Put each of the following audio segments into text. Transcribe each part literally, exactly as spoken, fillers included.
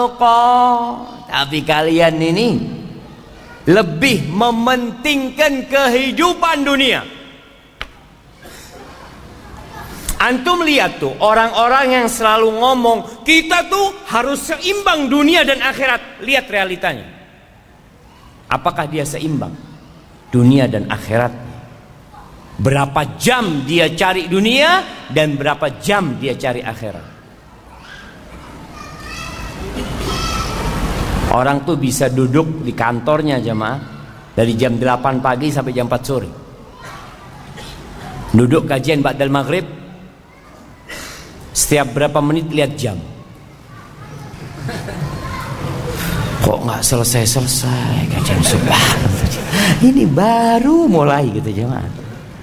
Tapi kalian ini lebih mementingkan kehidupan dunia. Antum lihat tuh orang-orang yang selalu ngomong kita tuh harus seimbang dunia dan akhirat. Lihat realitanya. Apakah dia seimbang dunia dan akhirat? Berapa jam dia cari dunia dan berapa jam dia cari akhirat? Orang tuh bisa duduk di kantornya jemaah dari jam delapan pagi sampai jam empat sore. Duduk kajian ba'dal maghrib. Setiap berapa menit lihat jam. Kok nggak selesai-selesai kajian subuh. Ini baru mulai gitu jemaah.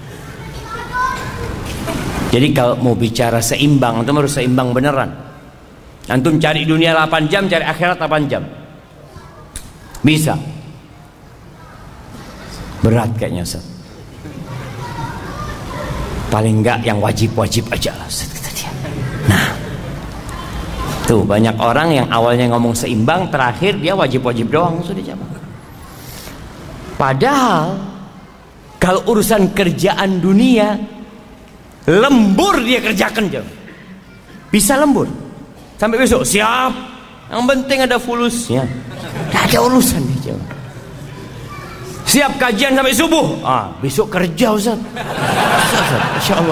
Jadi kalau mau bicara seimbang, antum harus seimbang beneran. Antum cari dunia delapan jam, cari akhirat delapan jam. Bisa. Berat kayaknya Ustaz. Paling enggak yang wajib-wajib aja lah Ustaz, kata dia. Nah, tuh banyak orang yang awalnya ngomong seimbang, terakhir dia wajib-wajib doang sudah jamaah. Padahal kalau urusan kerjaan dunia, lembur dia kerjakan jam. Bisa lembur sampai besok siap. Yang penting ada fulusnya. Tidak ada urusan dia jam. Siap kajian sampai subuh. Ah, besok kerja Ustaz. Insya Allah.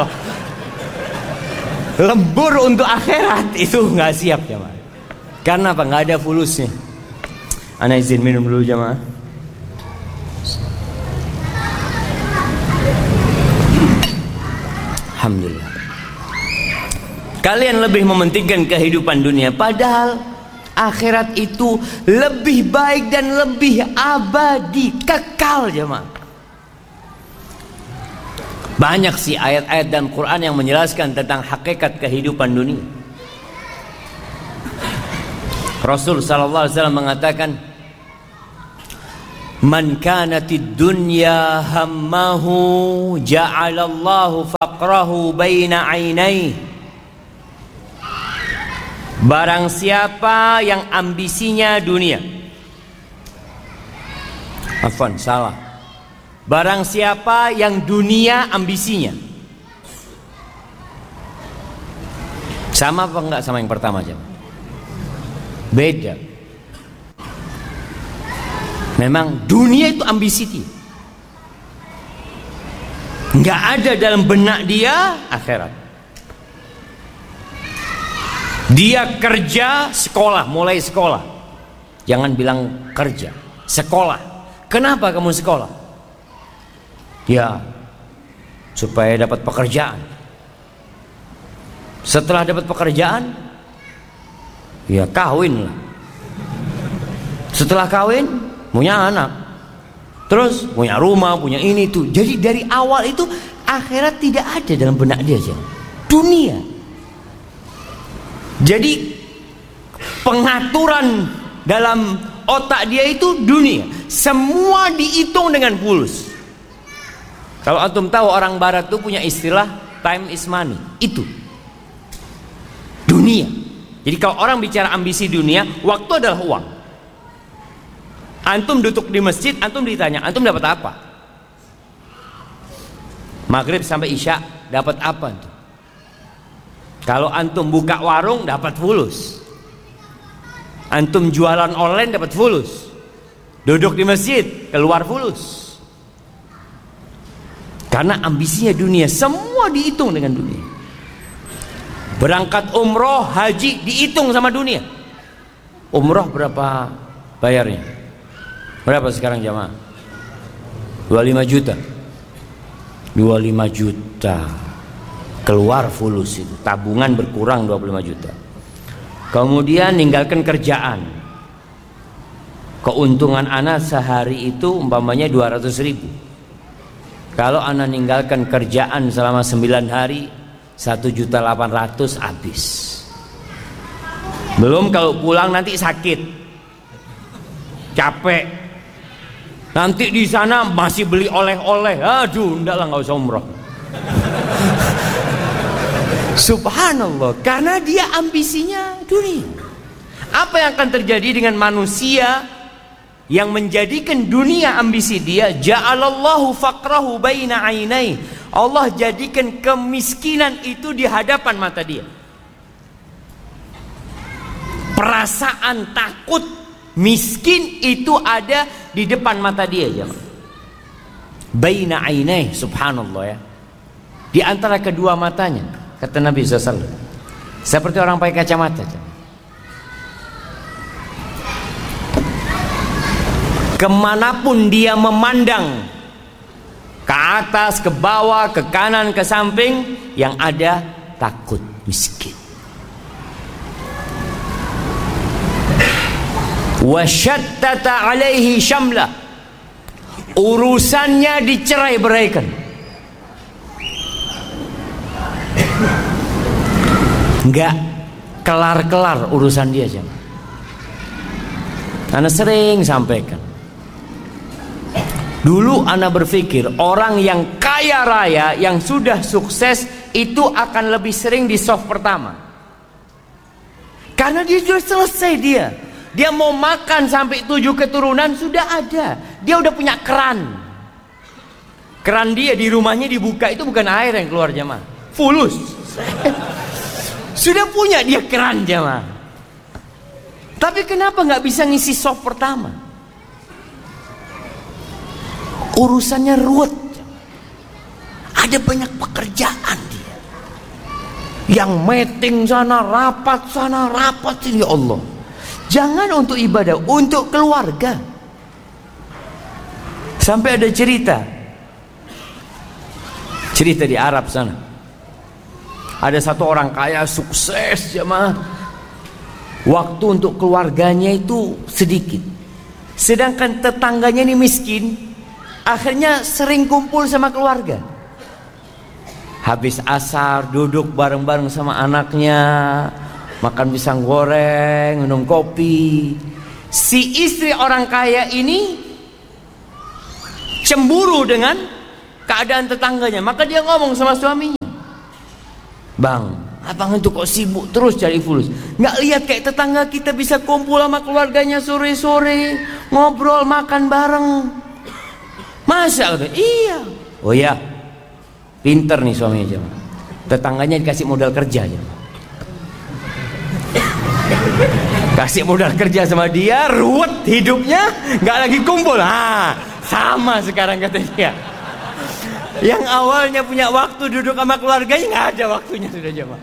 Lembur untuk akhirat itu nggak siap jamaah. Karena apa? Nggak ada fulusnya. Ana izin minum dulu jamaah. Alhamdulillah. Kalian lebih mementingkan kehidupan dunia, padahal akhirat itu lebih baik dan lebih abadi, kekal jemaah. Banyak sih ayat-ayat dalam Quran yang menjelaskan tentang hakikat kehidupan dunia. Rasul sallallahu alaihi wasallam mengatakan, man kanatid dunya hammahu ja'alallahu faqrahu baina ainaihi. Barang siapa yang ambisinya dunia, afwan salah, barang siapa yang dunia ambisinya, sama apa enggak sama yang pertama aja? Beda. Memang dunia itu ambisi dia, nggak ada dalam benak dia akhirat. Dia kerja, sekolah, mulai sekolah. Jangan bilang kerja, sekolah. Kenapa kamu sekolah? Ya, supaya dapat pekerjaan. Setelah dapat pekerjaan, ya kawin lah. Setelah kawin, punya anak. Terus punya rumah, punya ini itu. Jadi dari awal itu akhirat tidak ada dalam benak dia aja. Dunia. Jadi pengaturan dalam otak dia itu dunia. Semua dihitung dengan fulus. Kalau antum tahu orang barat tuh punya istilah time is money. Itu dunia. Jadi kalau orang bicara ambisi dunia, waktu adalah uang. Antum duduk di masjid, antum ditanya, antum dapat apa? Maghrib sampai isya dapat apa tuh? Kalau antum buka warung dapat fulus. Antum jualan online dapat fulus. Duduk di masjid keluar fulus. Karena ambisinya dunia, semua dihitung dengan dunia. Berangkat umroh, haji dihitung sama dunia. Umroh berapa bayarnya? Berapa sekarang jamaah? dua puluh lima juta. dua puluh lima juta. Keluar fulus itu, tabungan berkurang dua puluh lima juta. Kemudian ninggalkan kerjaan, keuntungan anak sehari itu umpamanya dua ratus ribu. Kalau anak ninggalkan kerjaan selama sembilan hari, satu juta delapan ratus habis. Belum kalau pulang nanti sakit, capek, nanti di sana masih beli oleh-oleh. Aduh, enggak lah, nggak usah umroh. Subhanallah, karena dia ambisinya dunia. Apa yang akan terjadi dengan manusia yang menjadikan dunia ambisi dia? Ja'alallahu faqrahu baina ainai. Allah jadikan kemiskinan itu di hadapan mata dia. Perasaan takut miskin itu ada di depan mata dia, jemaah. Baina ainai, subhanallah ya. Di antara kedua matanya, kata Nabi sallallahu alaihi wasallam, seperti orang pakai kacamata. Kemanapun dia memandang, ke atas, ke bawah, ke kanan, ke samping, yang ada takut miskin. Wasyattata alaihi syamlah, urusannya dicerai-beraikan. Enggak kelar-kelar urusan dia, jemaah. Ana sering sampaikan, dulu ana berpikir orang yang kaya raya, yang sudah sukses, itu akan lebih sering di soft pertama. Karena dia sudah selesai dia. Dia mau makan sampai tujuh keturunan sudah ada. Dia udah punya keran. Keran dia di rumahnya dibuka, itu bukan air yang keluar, jemaah. Fulus. Sudah punya dia keran, jemaah. Tapi kenapa nggak bisa ngisi soft pertama? Urusannya ruwet. Ada banyak pekerjaan dia. Yang meeting sana, rapat sana, rapat sini, ya Allah. Jangan untuk ibadah, untuk keluarga. Sampai ada cerita. Cerita di Arab sana. Ada satu orang kaya sukses, jemaah. Waktu untuk keluarganya itu sedikit. Sedangkan tetangganya ini miskin. Akhirnya sering kumpul sama keluarga. Habis asar duduk bareng-bareng sama anaknya, makan pisang goreng, minum kopi. Si istri orang kaya ini cemburu dengan keadaan tetangganya. Maka dia ngomong sama suaminya, "Bang, abang itu kok sibuk terus cari fulus? Nggak lihat kayak tetangga kita bisa kumpul sama keluarganya sore-sore, ngobrol, makan bareng." Masa? Iya. Oh ya, pinter nih suaminya, jemaah. Tetangganya dikasih modal kerja, jemaah. Kasih modal kerja sama dia, ruwet hidupnya, nggak lagi kumpul. Ah, sama sekarang katanya. Yang awalnya punya waktu duduk sama keluarganya, nggak ada waktunya sudah, jemaah.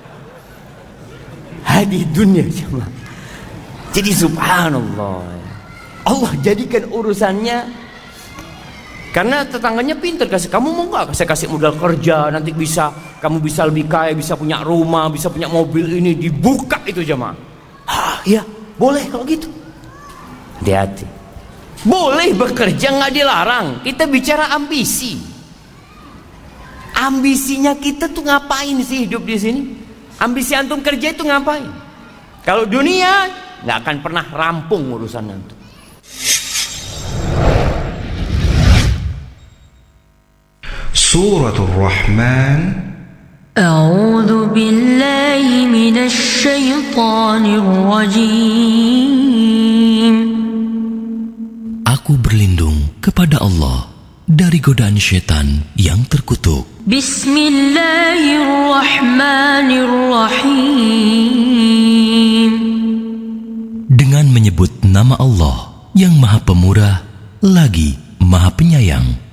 Hadi dunia, jemaah. Jadi subhanallah, Allah jadikan urusannya. Karena tetangganya pintar, kasih, kamu mau nggak saya kasih modal kerja, nanti bisa kamu bisa lebih kaya, bisa punya rumah, bisa punya mobil, ini dibuka itu, jemaah. Ah, ya boleh kalau gitu. Hati-hati. Boleh bekerja, nggak dilarang. Kita bicara ambisi. Ambisinya kita tuh ngapain sih hidup di sini? Ambisi antum kerja itu ngapain? Kalau dunia nggak akan pernah rampung urusan antum. Suratul Rahman. A'udzu billahi minasy syaithanir rajim. Aku berlindung kepada Allah dari godaan syaitan yang terkutuk. Bismillahirrahmanirrahim. Dengan menyebut nama Allah yang Maha Pemurah lagi Maha Penyayang.